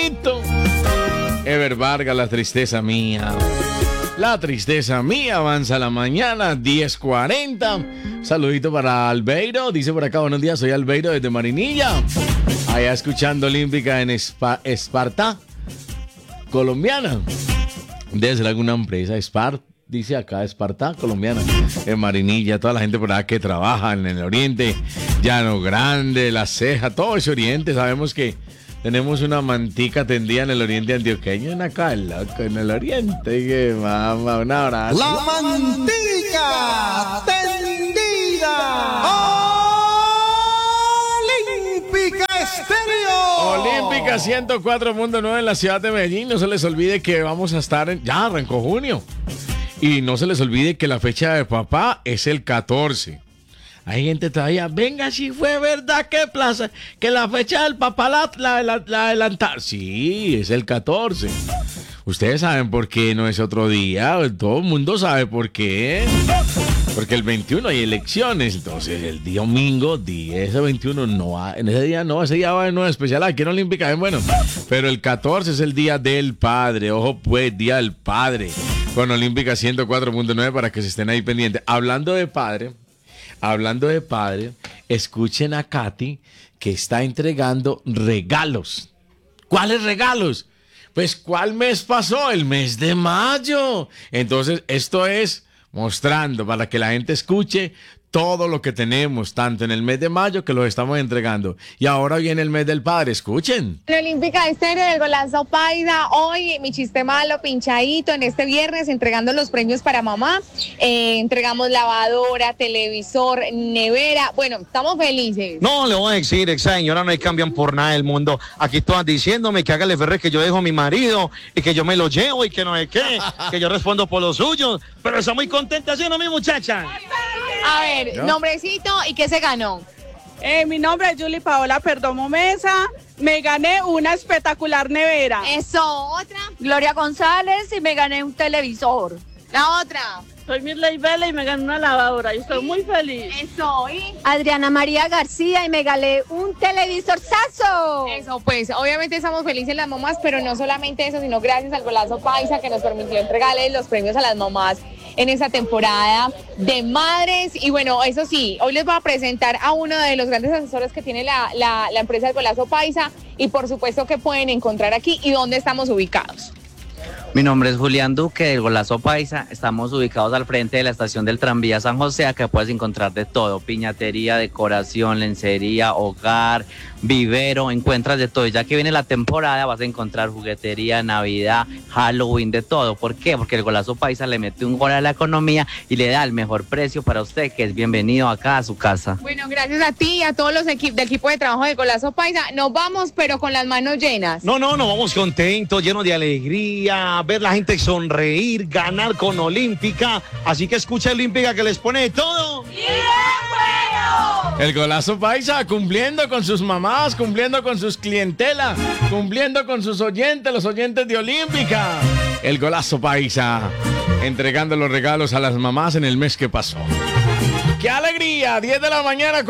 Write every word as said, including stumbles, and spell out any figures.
Ever Vargas, la tristeza mía. La tristeza mía, avanza la mañana, diez cuarenta. Saludito para Albeiro, dice por acá, buenos días, soy Albeiro desde Marinilla. Allá escuchando Olímpica en Espa- Esparta, colombiana. Debe ser alguna empresa, Esparta, dice acá, Esparta, colombiana. En Marinilla, toda la gente por acá que trabaja en el oriente, Llano Grande, La Ceja, todo ese oriente, sabemos que tenemos una mantica tendida en el oriente antioqueño, en acá, en, la, en el oriente. Que mamá, un abrazo. La mantica tendida. Olímpica Estéreo. Olímpica ciento cuatro punto nueve en la ciudad de Medellín. No se les olvide que vamos a estar en... Ya arrancó junio. Y no se les olvide que la fecha de papá es el catorce. Hay gente todavía, venga, si fue verdad que plaza, que la fecha del papá la, la, la, la adelantar. Sí, es el catorce. Ustedes saben por qué no es otro día. Todo el mundo sabe por qué. Porque el veintiuno hay elecciones. Entonces el día domingo, diez o veintiuno, no va, en ese día no, ese día va de nuevo especial aquí en Olímpica. Bueno, pero el catorce es el día del padre. Ojo pues, día del padre. Con Olímpica ciento cuatro punto nueve para que se estén ahí pendientes. Hablando de padre. Hablando de padre, escuchen a Katy que está entregando regalos. ¿Cuáles regalos? Pues, ¿cuál mes pasó? El mes de mayo. Entonces, esto es mostrando para que la gente escuche todo lo que tenemos, tanto en el mes de mayo que los estamos entregando. Y ahora viene el mes del padre, escuchen. En Olímpica Estéreo del Golazo Paisa, hoy mi chiste malo, pinchadito, en este viernes entregando los premios para mamá. Eh, entregamos lavadora, televisor, nevera. Bueno, estamos felices. No, le voy a decir, exa señora, no hay cambian por nada del mundo. Aquí todas diciéndome que hágale ferrer que yo dejo a mi marido y que yo me lo llevo y que no sé qué, que yo respondo por los suyos. Pero está muy contenta, ¿sí o no, mi muchacha? A ver, ¿no? Nombrecito, ¿y qué se ganó? Eh, mi nombre es Julie Paola Perdomo Mesa. Me gané una espectacular nevera. Eso, otra. Gloria González y me gané un televisor. La otra. Soy Mirley Vela y me gané una lavadora. Y estoy muy feliz. Eso, ¿y? Adriana María García y me gané un televisorzazo. Eso, pues, obviamente estamos felices las mamás, pero no solamente eso, sino gracias al Golazo Paisa que nos permitió entregarles los premios a las mamás en esta temporada de madres. Y bueno, eso sí, hoy les voy a presentar a uno de los grandes asesores que tiene la, la, la empresa del Golazo Paisa y por supuesto que pueden encontrar aquí y dónde estamos ubicados. Mi nombre es Julián Duque del Golazo Paisa. Estamos ubicados al frente de la estación del tranvía San José. Acá puedes encontrar de todo: piñatería, decoración, lencería, hogar, vivero. Encuentras de todo. Y ya que viene la temporada vas a encontrar juguetería, Navidad, Halloween, de todo. ¿Por qué? Porque el Golazo Paisa le mete un gol a la economía y le da el mejor precio para usted, que es bienvenido acá a su casa. Bueno, gracias a ti y a todos los equipos del equipo de trabajo del Golazo Paisa. Nos vamos, pero con las manos llenas. No, no, nos vamos contentos, llenos de alegría, ver la gente sonreír, ganar con Olímpica. Así que escucha Olímpica que les pone de todo. ¡Y bueno! El Golazo Paisa cumpliendo con sus mamás, cumpliendo con sus clientelas, cumpliendo con sus oyentes, los oyentes de Olímpica. El Golazo Paisa entregando los regalos a las mamás en el mes que pasó. ¡Qué alegría! diez de la mañana.